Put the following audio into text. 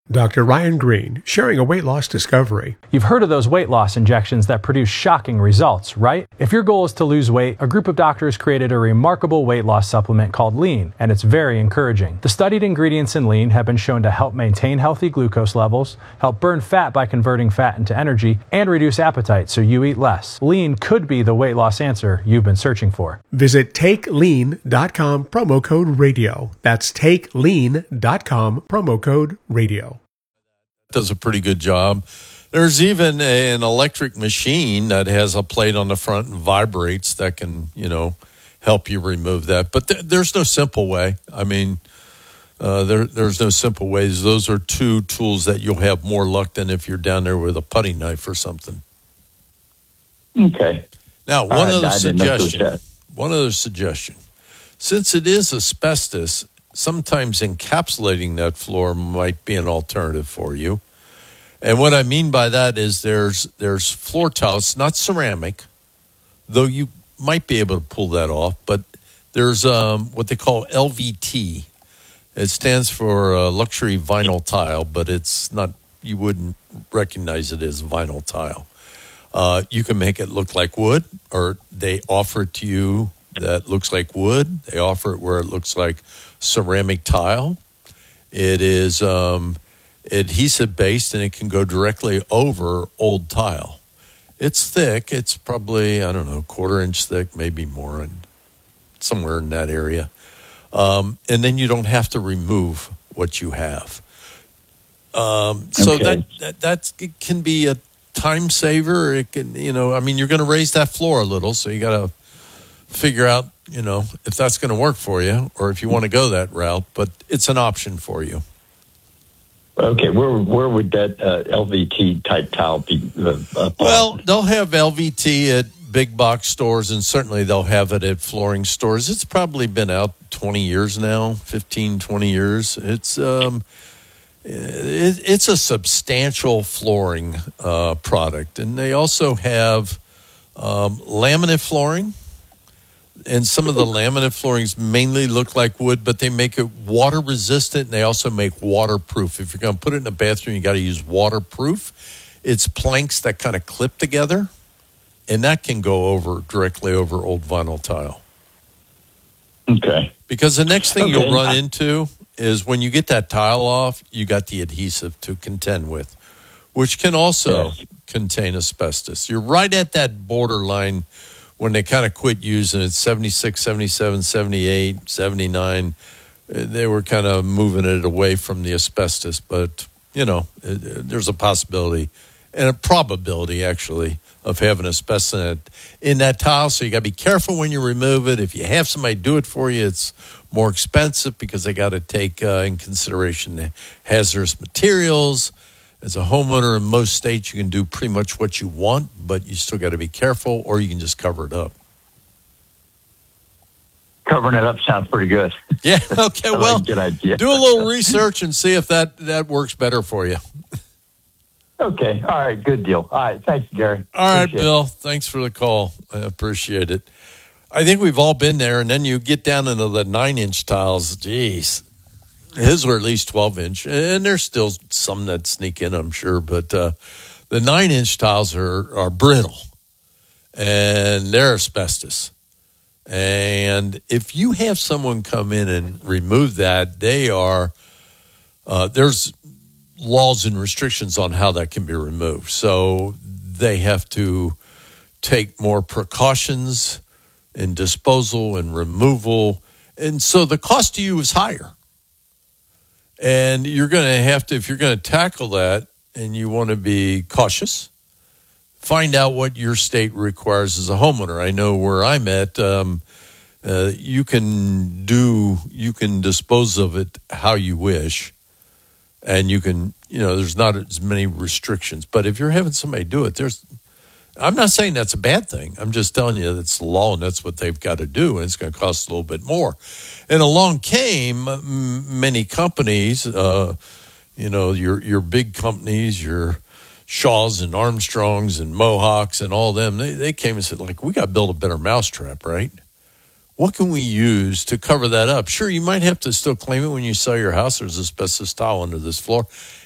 Dr. Ryan Green, sharing a weight loss discovery. You've heard of those weight loss injections that produce shocking results, right? If your goal is to lose weight, a group of doctors created a remarkable weight loss supplement called Lean, and it's very encouraging. The studied ingredients in Lean have been shown to help maintain healthy glucose levels, help burn fat by converting fat into energy, and reduce appetite so you eat less. Lean could be the weight loss answer you've been searching for. Visit TakeLean.com, promo code radio. That's TakeLean.com, promo code radio. Does a pretty good job. There's even an electric machine that has a plate on the front and vibrates that can, help you remove that. But there's no simple way. I mean, there's no simple ways. Those are two tools that you'll have more luck than if you're down there with a putty knife or something. Okay. Now, one other suggestion. Since it is asbestos, sometimes encapsulating that floor might be an alternative for you. And what I mean by that is there's floor tiles, not ceramic, though you might be able to pull that off, but there's what they call LVT. It stands for luxury vinyl tile, but it's not, you wouldn't recognize it as vinyl tile. You can make it look like wood, or they offer it to you that looks like wood. They offer it where it looks like ceramic tile. It is adhesive based, and it can go directly over old tile. It's thick. It's probably, I don't know, quarter-inch thick, maybe more, and somewhere in that area. And then you don't have to remove what you have. So that it can be a time saver. It can, you're going to raise that floor a little, so you got to figure out, if that's going to work for you or if you want to go that route, but it's an option for you. Okay, where would that LVT type tile be? Well, they'll have LVT at big box stores, and certainly they'll have it at flooring stores. It's probably been out 20 years now, 15, 20 years. It's a substantial flooring product, and they also have laminate flooring. And some of the laminate floorings mainly look like wood, but they make it water resistant, and they also make waterproof. If you're going to put it in a bathroom, you got to use waterproof. It's planks that kind of clip together, and that can go directly over old vinyl tile. Okay. Because the next thing you'll run into is when you get that tile off, you got the adhesive to contend with, which can also contain asbestos. You're right at that borderline. When they kind of quit using it, 76, 77, 78, 79, they were kind of moving it away from the asbestos. But, there's a possibility and a probability, actually, of having asbestos in that tile. So you got to be careful when you remove it. If you have somebody do it for you, it's more expensive because they got to take in consideration the hazardous materials. As a homeowner in most states, you can do pretty much what you want, but you still got to be careful, or you can just cover it up. Covering it up sounds pretty good. Yeah, okay, well, good idea. Do a little research and see if that works better for you. Okay, all right, good deal. All right, thanks, Gary. All right, Bill, thanks for the call. I appreciate it. I think we've all been there, and then you get down into the 9-inch tiles. Geez. His were at least 12-inch, and there's still some that sneak in, I'm sure. But the 9-inch tiles are brittle, and they're asbestos. And if you have someone come in and remove that, there's laws and restrictions on how that can be removed. So they have to take more precautions in disposal and removal. And so the cost to you is higher. And you're going to have to, if you're going to tackle that and you want to be cautious, find out what your state requires as a homeowner. I know where I'm at, you can dispose of it how you wish, and you can, there's not as many restrictions. But if you're having somebody do it, I'm not saying that's a bad thing. I'm just telling you that's the law and that's what they've got to do, and it's going to cost a little bit more. And along came many companies, your big companies, your Shaws and Armstrongs and Mohawks and all them. They came and said, we got to build a better mousetrap, right? What can we use to cover that up? Sure, you might have to still claim it when you sell your house. There's asbestos tile under this floor.